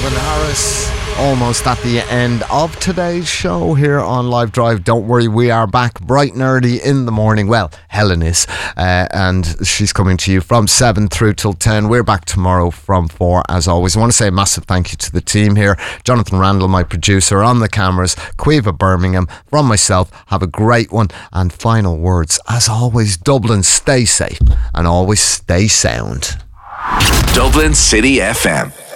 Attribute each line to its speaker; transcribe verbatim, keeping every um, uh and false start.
Speaker 1: Calvin Harris. Almost at the end of today's show here on Live Drive. Don't worry, we are back bright and early in the morning. Well, Helen is, uh, and she's coming to you from seven through till ten. We're back tomorrow from four, as always. I want to say a massive thank you to the team here. Jonathan Randall, my producer, on the cameras. Quiva Birmingham, from myself. Have a great one. And final words, as always, Dublin, stay safe and always stay sound.
Speaker 2: Dublin City F M.